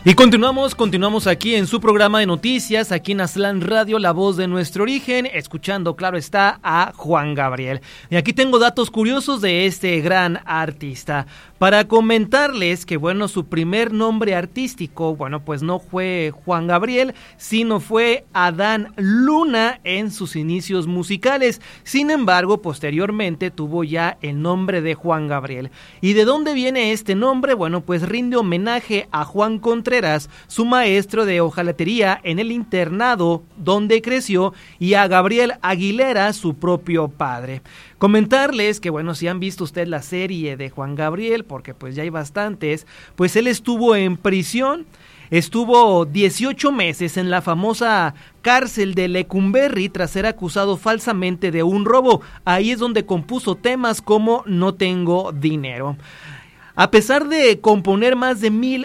Y continuamos aquí en su programa de noticias, aquí en Aztlán Radio, la voz de nuestro origen, escuchando, claro está, a Juan Gabriel. Y aquí tengo datos curiosos de este gran artista. Para comentarles que, bueno, su primer nombre artístico, bueno, pues no fue Juan Gabriel, sino fue Adán Luna en sus inicios musicales. Sin embargo, posteriormente tuvo ya el nombre de Juan Gabriel. ¿Y de dónde viene este nombre? Bueno, pues rinde homenaje a Juan Contreras, su maestro de hojalatería en el internado donde creció, y a Gabriel Aguilera, su propio padre. Comentarles que, bueno, si han visto usted la serie de Juan Gabriel, porque pues ya hay bastantes, pues él estuvo en prisión, estuvo 18 meses en la famosa cárcel de Lecumberri tras ser acusado falsamente de un robo. Ahí es donde compuso temas como No tengo dinero. A pesar de componer más de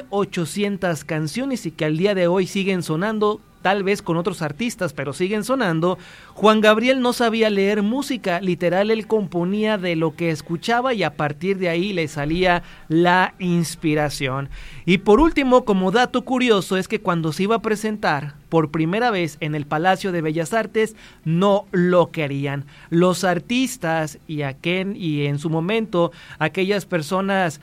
1,800 canciones y que al día de hoy siguen sonando, tal vez con otros artistas, pero siguen sonando, Juan Gabriel no sabía leer música. Literal, él componía de lo que escuchaba y a partir de ahí le salía la inspiración. Y por último, como dato curioso, es que cuando se iba a presentar por primera vez en el Palacio de Bellas Artes, no lo querían. Los artistas y en su momento aquellas personas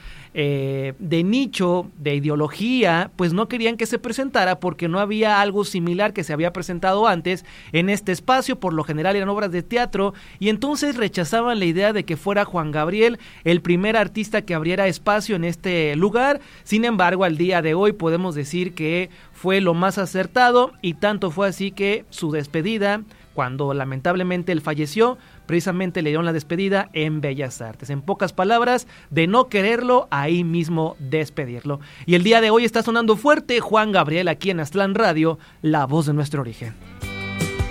de nicho, de ideología, pues no querían que se presentara porque no había algo similar que se había presentado antes en este espacio. Por lo general eran obras de teatro y entonces rechazaban la idea de que fuera Juan Gabriel el primer artista que abriera espacio en este lugar. Sin embargo, al día de hoy podemos decir que fue lo más acertado, y tanto fue así que su despedida, cuando lamentablemente él falleció, precisamente le dieron la despedida en Bellas Artes. En pocas palabras, de no quererlo, ahí mismo despedirlo. Y el día de hoy está sonando fuerte Juan Gabriel aquí en Aztlán Radio, la voz de nuestro origen.